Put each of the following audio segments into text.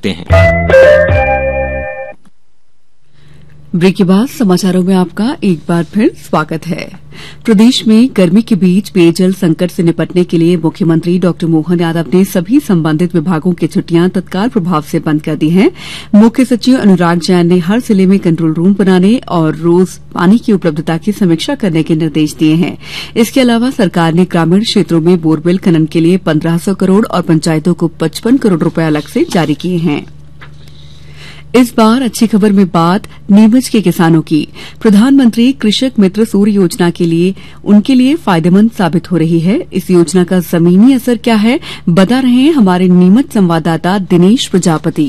सकते हैं। ब्रेक के बाद समाचारों में आपका एक बार फिर स्वागत है। प्रदेश में गर्मी के बीच पेयजल संकट से निपटने के लिए मुख्यमंत्री डॉ मोहन यादव ने सभी संबंधित विभागों की छुट्टियां तत्काल प्रभाव से बंद कर दी हैं। मुख्य सचिव अनुराग जैन ने हर जिले में कंट्रोल रूम बनाने और रोज पानी की उपलब्धता की समीक्षा करने के निर्देश दिए हैं। इसके अलावा सरकार ने ग्रामीण क्षेत्रों में बोरवेल खनन के लिए 1500 करोड़ और पंचायतों को 55 करोड़ रुपए अलग से जारी किए हैं। इस बार अच्छी खबर में बात नीमच के किसानों की। प्रधानमंत्री कृषक मित्र सूर्य योजना उनके लिए फायदेमंद साबित हो रही है। इस योजना का जमीनी असर क्या है, बता रहे हैं हमारे नीमच संवाददाता दिनेश प्रजापति।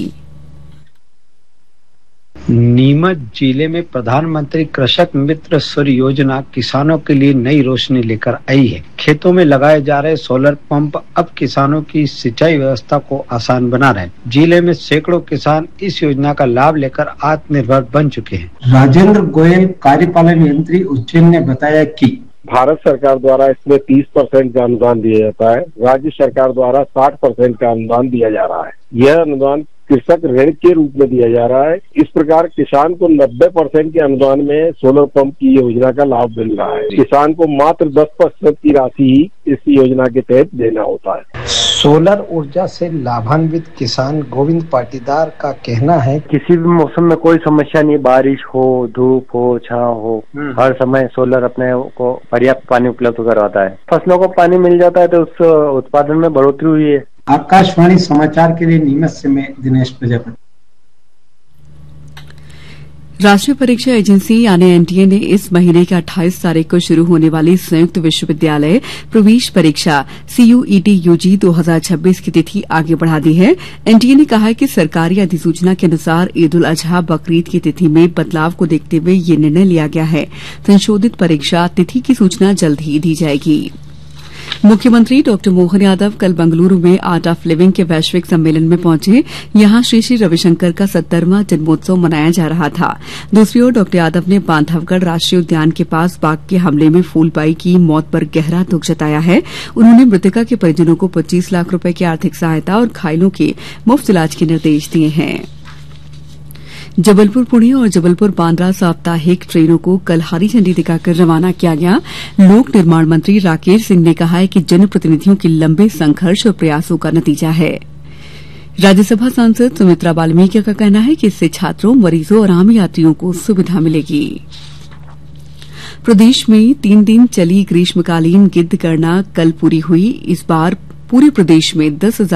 नीमच जिले में प्रधानमंत्री कृषक मित्र सूर्य योजना किसानों के लिए नई रोशनी लेकर आई है। खेतों में लगाए जा रहे सोलर पंप अब किसानों की सिंचाई व्यवस्था को आसान बना रहे हैं। जिले में सैकड़ों किसान इस योजना का लाभ लेकर आत्मनिर्भर बन चुके हैं। राजेंद्र गोयल, कार्यपालन यंत्री, उज्जैन ने बताया कि भारत सरकार द्वारा इसमें 30% का अनुदान दिया जाता है। राज्य सरकार द्वारा 60% का अनुदान दिया जा रहा है। यह अनुदान कृषक ऋण के रूप में दिया जा रहा है। इस प्रकार किसान को 90% के अनुदान में सोलर पंप की योजना का लाभ मिल रहा है। किसान को मात्र 10% की राशि ही इस योजना के तहत देना होता है। सोलर ऊर्जा से लाभान्वित किसान गोविंद पाटीदार का कहना है, किसी भी मौसम में कोई समस्या नहीं, बारिश हो, धूप हो, छांव हो, हर समय सोलर अपने को पर्याप्त पानी उपलब्ध करवाता है। फसलों को पानी मिल जाता है तो उस उत्पादन में बढ़ोतरी हुई है। आकाशवाणी समाचार के लिए नीमच से मैं दिनेश प्रजापति। राष्ट्रीय परीक्षा एजेंसी यानी एनटीए ने इस महीने की 28 तारीख को शुरू होने वाली संयुक्त विश्वविद्यालय प्रवेश परीक्षा CUET UG 2026 की तिथि आगे बढ़ा दी है। एनटीए ने कहा है कि सरकारी अधिसूचना के अनुसार ईद उल अजहा बकरीद की तिथि में बदलाव को देखते हुए ये निर्णय लिया गया है। संशोधित परीक्षा तिथि की सूचना जल्द ही दी जाएगी। मुख्यमंत्री डॉ मोहन यादव कल बंगलुरू में आर्ट ऑफ लिविंग के वैश्विक सम्मेलन में पहुंचे। यहां श्री श्री रविशंकर का 70वां जन्मोत्सव मनाया जा रहा था। दूसरी ओर डॉ यादव ने बांधवगढ़ राष्ट्रीय उद्यान के पास बाघ के हमले में फूलबाई की मौत पर गहरा दुख जताया है। उन्होंने मृतका के परिजनों को 25 लाख रुपए की आर्थिक सहायता और घायलों के मुफ्त इलाज के निर्देश दिए हैं। जबलपुर पुणे और जबलपुर बांद्रा साप्ताहिक ट्रेनों को कल हरी झंडी दिखाकर रवाना किया गया। लोक निर्माण मंत्री राकेश सिंह ने कहा है कि जनप्रतिनिधियों के लंबे संघर्ष और प्रयासों का नतीजा है। राज्यसभा सांसद सुमित्रा वाल्मीकि का कहना है कि इससे छात्रों, मरीजों और आम यात्रियों को सुविधा मिलेगी। प्रदेश में 3 दिन चली ग्रीष्मकालीन गिद्ध गणना कल पूरी हुई। इस बार पूरे प्रदेश में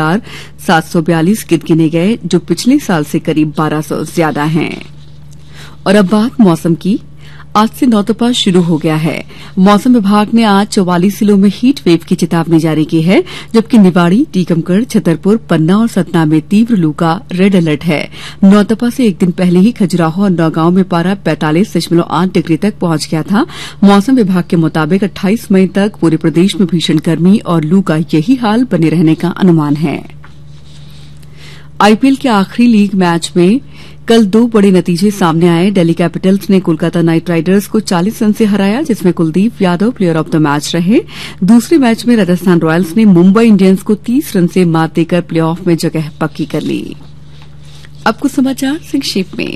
10,742 गिद्ध गिने गए, जो पिछले साल से करीब 1200 ज्यादा हैं। और अब बात मौसम की। आज से नौतपा शुरू हो गया है। मौसम विभाग ने आज 44 जिलों में हीट वेव की चेतावनी जारी की है, जबकि निवाड़ी, टीकमगढ़, छतरपुर, पन्ना और सतना में तीव्र लू का रेड अलर्ट है। नौतपा से एक दिन पहले ही खजुराहो और नौगांव में पारा 45.8 डिग्री तक पहुंच गया था। मौसम विभाग के मुताबिक 28 मई तक पूरे प्रदेश में भीषण गर्मी और लू का यही हाल बने रहने का अनुमान है। आईपीएल के आखिरी लीग मैच में कल 2 बड़े नतीजे सामने आए। दिल्ली कैपिटल्स ने कोलकाता नाइट राइडर्स को 40 रन से हराया, जिसमें Kuldeep Yadav player of the match रहे। दूसरे मैच में राजस्थान रॉयल्स ने मुंबई इंडियंस को 30 रन से मात देकर प्लेऑफ में जगह पक्की कर ली। अब कुछ समाचार संक्षेप में।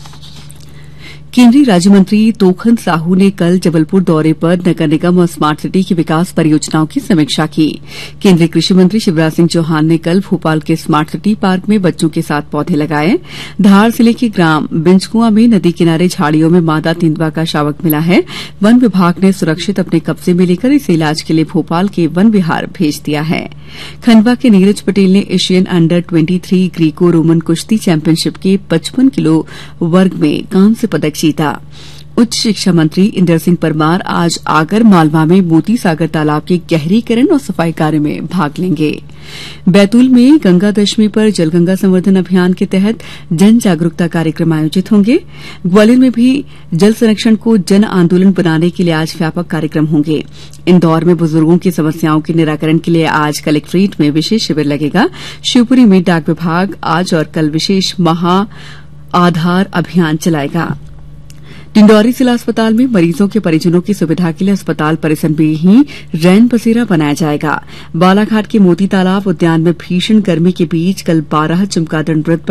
केंद्रीय राज्य मंत्री तोखन साहू ने कल जबलपुर दौरे पर नगर निगम और स्मार्ट सिटी की विकास परियोजनाओं की समीक्षा की। केंद्रीय कृषि मंत्री शिवराज सिंह चौहान ने कल भोपाल के स्मार्ट सिटी पार्क में बच्चों के साथ पौधे लगाए। धार जिले के ग्राम बिंजकुआ में नदी किनारे झाड़ियों में मादा तेंदुआ का शावक मिला है। वन विभाग ने सुरक्षित अपने कब्जे में लेकर इसे इलाज के लिए भोपाल के वन विहार भेज दिया है। खंडवा के नीरज पटेल ने एशियन अंडर 23 ग्रीको रोमन कुश्ती चैंपियनशिप के 55 किलो वर्ग में कांस्य पदक जीता। उच्च शिक्षा मंत्री इंदर सिंह परमार आज आगर मालवा में मोती सागर तालाब के गहरीकरण और सफाई कार्य में भाग लेंगे। बैतूल में गंगा दशमी पर जलगंगा संवर्धन अभियान के तहत जन जागरूकता कार्यक्रम आयोजित होंगे। ग्वालियर में भी जल संरक्षण को जन आंदोलन बनाने के लिए आज व्यापक कार्यक्रम होंगे। इंदौर में बुजुर्गों की समस्याओं के निराकरण के लिए आज कलेक्ट्रेट में विशेष शिविर लगेगा। शिवपुरी में डाक विभाग आज और कल विशेष महा आधार अभियान चलाएगा। डिंडौरी जिला अस्पताल में मरीजों के परिजनों की सुविधा के लिए अस्पताल परिसर में ही रैन बसेरा बनाया जाएगा। बालाघाट के मोती तालाब उद्यान में भीषण गर्मी के बीच कल 12 चमगादड़ मृत